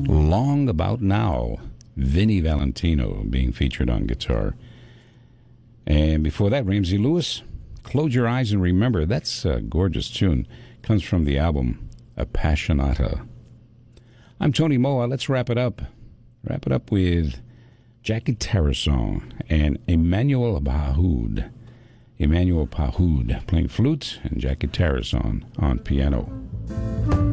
Long About Now, Vinnie Valentino being featured on guitar. And before that, Ramsey Lewis, Close Your Eyes and Remember. That's a gorgeous tune. Comes from the album Appassionata. I'm Tony Moa. Let's wrap it up. Wrap it up with Jackie Tarasong and Emmanuel Pahud. Emmanuel Pahud playing flute and Jackie Tarasong on piano.